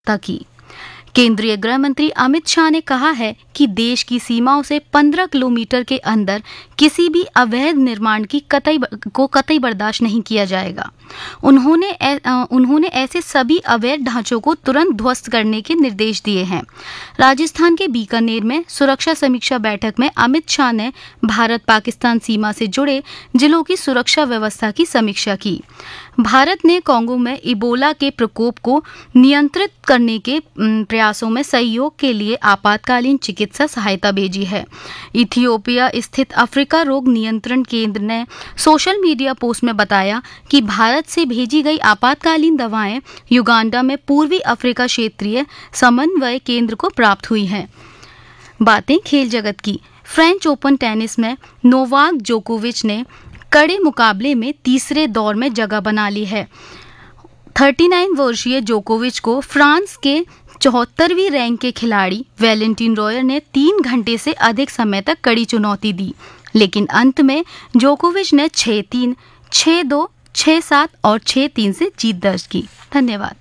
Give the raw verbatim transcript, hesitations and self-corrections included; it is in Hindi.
की। केंद्रीय गृह मंत्री अमित शाह ने कहा है कि देश की सीमाओं से पंद्रह किलोमीटर के अंदर किसी भी अवैध निर्माण की कतई को कतई बर्दाश्त नहीं किया जाएगा। उन्होंने ए, उन्होंने ऐसे सभी अवैध ढांचों को तुरंत ध्वस्त करने के निर्देश दिए हैं। राजस्थान के बीकानेर में सुरक्षा समीक्षा बैठक में अमित शाह ने भारत पाकिस्तान सीमा से जुड़े जिलों की सुरक्षा व्यवस्था की समीक्षा की। भारत ने कांगो में इबोला के प्रकोप को नियंत्रित करने के प्रयासों में सहयोग के लिए आपातकालीन चिकित्सा सहायता भेजी है। इथियोपिया स्थित अफ्रीका रोग नियंत्रण केंद्र ने सोशल मीडिया पोस्ट में बताया कि भारत से भेजी गई आपातकालीन दवाएं युगांडा में पूर्वी अफ्रीका क्षेत्रीय समन्वय केंद्र को प्राप्त हुई हैं। बातें खेल जगत की। फ्रेंच ओपन टेनिस में नोवाक जोकोविच ने कड़े मुकाबले में तीसरे दौर में जगह बना ली है। उनतालीस वर्षीय जोकोविच को फ्रांस के चौहत्तरवीं रैंक के खिलाड़ी वैलेंटिन रॉयर ने तीन घंटे से अधिक समय तक कड़ी चुनौती दी, लेकिन अंत में जोकोविच ने छह तीन, छह दो, छह सात और छह तीन से जीत दर्ज की। धन्यवाद।